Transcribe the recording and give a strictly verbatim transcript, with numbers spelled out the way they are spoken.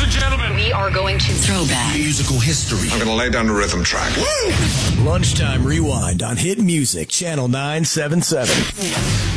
and gentlemen, we are going to throwback musical history. I'm going to lay down the rhythm track. Woo! Lunchtime Rewind on Hit Music, Channel nine seventy-seven.